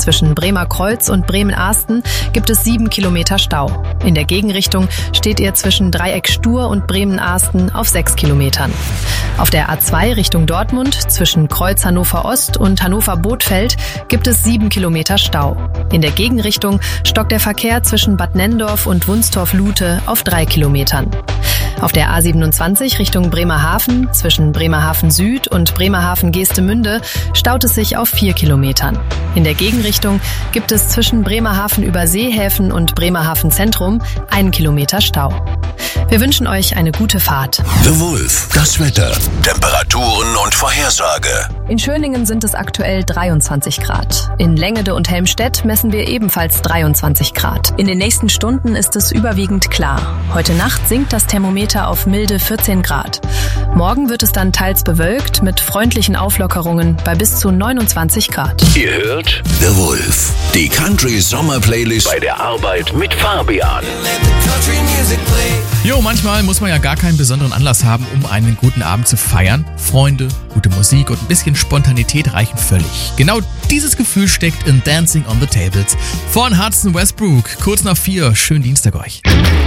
zwischen Bremerkreuz und Bremen-Ahsten gibt es 7 Kilometer Stau. In der Gegenrichtung steht ihr zwischen Dreieck Stur und Bremen-Ahsten auf 6 Kilometern. Auf der A2 Richtung Dortmund zwischen Kreuz Hannover-Ost und Hannover-Bothfeld gibt es 7 Kilometer Stau. In der Gegenrichtung stockt der Verkehr zwischen Bad Nenndorf und Wunstorf-Lute auf 3 Kilometern. Auf der A27 Richtung Bremerhaven zwischen Bremerhaven Süd und Bremerhaven Geestemünde staut es sich auf 4 Kilometern. In der Gegenrichtung gibt es zwischen Bremerhaven über Seehäfen und Bremerhaven Zentrum 1 Kilometer Stau. Wir wünschen euch eine gute Fahrt. The Wolf, das Wetter, Temperaturen und Vorhersage. In Schöningen sind es aktuell 23 Grad. In Längede und Helmstedt messen wir ebenfalls 23 Grad. In den nächsten Stunden ist es überwiegend klar. Heute Nacht sinkt das Thermometer auf milde 14 Grad. Morgen wird es dann teils bewölkt mit freundlichen Auflockerungen bei bis zu 29 Grad. Ihr hört The Wolf, die Country-Sommer-Playlist bei der Arbeit mit Fabian. Jo, manchmal muss man ja gar keinen besonderen Anlass haben, um einen guten Abend zu feiern. Freunde, gute Musik und ein bisschen Spontanität reichen völlig. Genau dieses Gefühl steckt in Dancing on the Tables von Hudson Westbrook. Kurz nach 4, schönen Dienstag euch.